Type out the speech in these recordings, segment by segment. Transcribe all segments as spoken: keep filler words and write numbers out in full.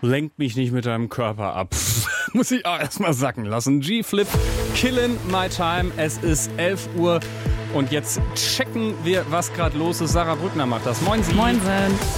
Lenk mich nicht mit deinem Körper ab. Muss ich auch erstmal sacken lassen. G-Flip, Killin' My Time. Es ist elf Uhr und jetzt checken wir, was gerade los ist. Sarah Brückner macht das. Moin Sie. Moinsen.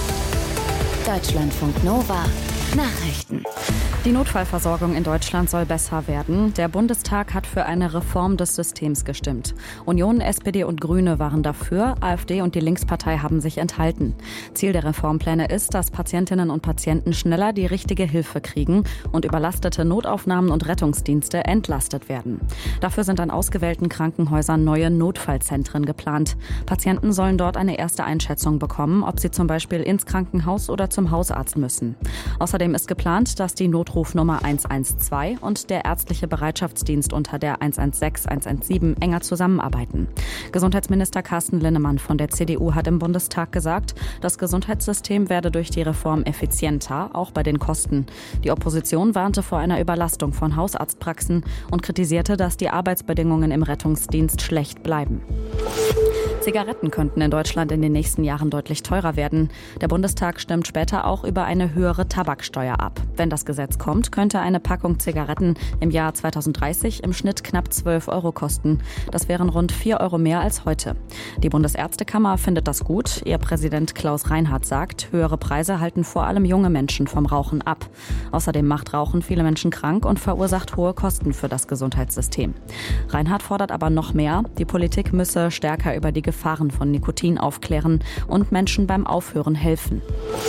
Deutschlandfunk Nova. Nachrichten. Die Notfallversorgung in Deutschland soll besser werden. Der Bundestag hat für eine Reform des Systems gestimmt. Union, S P D und Grüne waren dafür. AfD und die Linkspartei haben sich enthalten. Ziel der Reformpläne ist, dass Patientinnen und Patienten schneller die richtige Hilfe kriegen und überlastete Notaufnahmen und Rettungsdienste entlastet werden. Dafür sind an ausgewählten Krankenhäusern neue Notfallzentren geplant. Patienten sollen dort eine erste Einschätzung bekommen, ob sie zum Beispiel ins Krankenhaus oder zum Hausarzt müssen. Außerdem ist geplant, dass die Notrufnummer eins eins zwei und der ärztliche Bereitschaftsdienst unter der eins eins sechs, eins eins sieben enger zusammenarbeiten. Gesundheitsminister Carsten Linnemann von der C D U hat im Bundestag gesagt, das Gesundheitssystem werde durch die Reform effizienter, auch bei den Kosten. Die Opposition warnte vor einer Überlastung von Hausarztpraxen und kritisierte, dass die Arbeitsbedingungen im Rettungsdienst schlecht bleiben. Zigaretten könnten in Deutschland in den nächsten Jahren deutlich teurer werden. Der Bundestag stimmt später auch über eine höhere Tabaksteuer ab. Wenn das Gesetz kommt, könnte eine Packung Zigaretten im Jahr zweitausenddreißig im Schnitt knapp zwölf Euro kosten. Das wären rund vier Euro mehr als heute. Die Bundesärztekammer findet das gut. Ihr Präsident Klaus Reinhardt sagt, höhere Preise halten vor allem junge Menschen vom Rauchen ab. Außerdem macht Rauchen viele Menschen krank und verursacht hohe Kosten für das Gesundheitssystem. Reinhardt fordert aber noch mehr. Die Politik müsse stärker über die Gefahren von Nikotin aufklären und Menschen beim Aufhören helfen.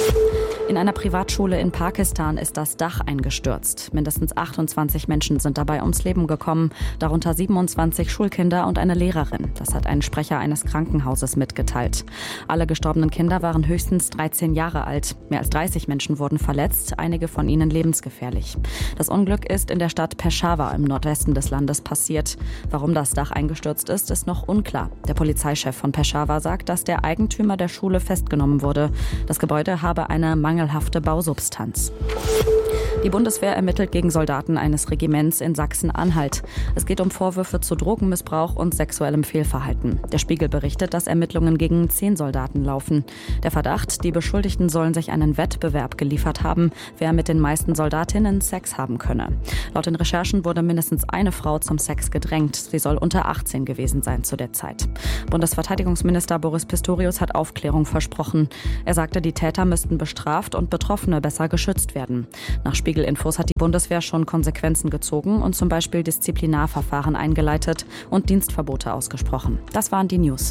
In einer Privatschule in Pakistan ist das Dach eingestürzt. Mindestens achtundzwanzig Menschen sind dabei ums Leben gekommen, darunter siebenundzwanzig Schulkinder und eine Lehrerin. Das hat ein Sprecher eines Krankenhauses mitgeteilt. Alle gestorbenen Kinder waren höchstens dreizehn Jahre alt. Mehr als dreißig Menschen wurden verletzt, einige von ihnen lebensgefährlich. Das Unglück ist in der Stadt Peshawar im Nordwesten des Landes passiert. Warum das Dach eingestürzt ist, ist noch unklar. Der Polizeichef von Peshawar sagt, dass der Eigentümer der Schule festgenommen wurde. Das Gebäude habe eine mangelhafte Bausubstanz. Die Bundeswehr ermittelt gegen Soldaten eines Regiments in Sachsen-Anhalt. Es geht um Vorwürfe zu Drogenmissbrauch und sexuellem Fehlverhalten. Der Spiegel berichtet, dass Ermittlungen gegen zehn Soldaten laufen. Der Verdacht, die Beschuldigten sollen sich einen Wettbewerb geliefert haben, wer mit den meisten Soldatinnen Sex haben könne. Laut den Recherchen wurde mindestens eine Frau zum Sex gedrängt. Sie soll unter achtzehn gewesen sein zu der Zeit. Bundesverteidigungsminister Boris Pistorius hat Aufklärung versprochen. Er sagte, die Täter müssten bestraft und Betroffene besser geschützt werden. Nach Spiegel-Infos hat die Bundeswehr schon Konsequenzen gezogen und zum Beispiel Disziplinarverfahren eingeleitet und Dienstverbote ausgesprochen. Das waren die News.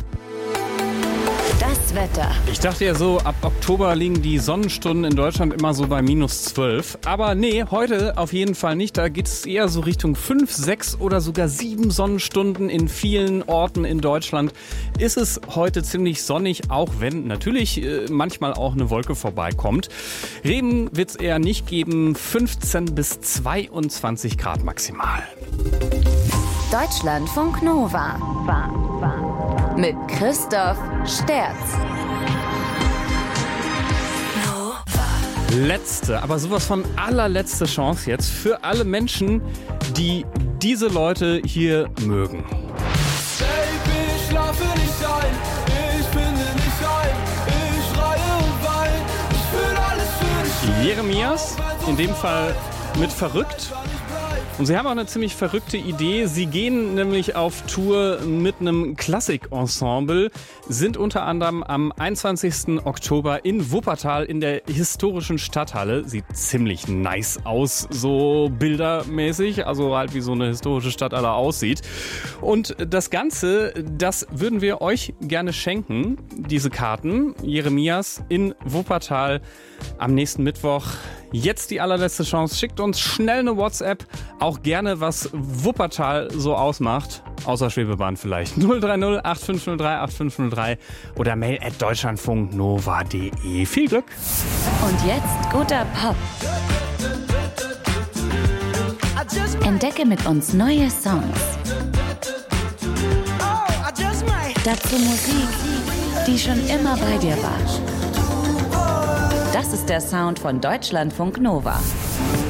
Das Wetter. Ich dachte ja so, ab Oktober liegen die Sonnenstunden in Deutschland immer so bei minus zwölf. Aber nee, heute auf jeden Fall nicht. Da geht es eher so Richtung fünf, sechs oder sogar sieben Sonnenstunden. In vielen Orten in Deutschland ist es heute ziemlich sonnig, auch wenn natürlich äh, manchmal auch eine Wolke vorbeikommt. Regen wird es eher nicht geben. fünfzehn bis zweiundzwanzig Grad maximal. Deutschlandfunk Nova. Mit Christoph Sterz. Letzte, aber sowas von allerletzte Chance jetzt für alle Menschen, die diese Leute hier mögen. Baby, ich schlafe nicht ein, ich finde nicht ein, ich schreie und weine, ich fühle alles für dich. Jeremias, in dem Fall mit Verrückt. Und sie haben auch eine ziemlich verrückte Idee. Sie gehen nämlich auf Tour mit einem Klassik-Ensemble, sind unter anderem am einundzwanzigsten Oktober in Wuppertal in der historischen Stadthalle. Sieht ziemlich nice aus, so bildermäßig, also halt wie so eine historische Stadthalle aussieht. Und das Ganze, das würden wir euch gerne schenken, diese Karten. Jeremias in Wuppertal am nächsten Mittwoch. Jetzt die allerletzte Chance. Schickt uns schnell eine WhatsApp. Auch gerne, was Wuppertal so ausmacht. Außer Schwebebahn vielleicht. null drei null acht fünf null drei acht fünf null drei oder mail at deutschlandfunknova punkt de. Viel Glück. Und jetzt guter Pop. Entdecke mit uns neue Songs. Dazu Musik, die schon immer bei dir war. Das ist der Sound von Deutschlandfunk Nova.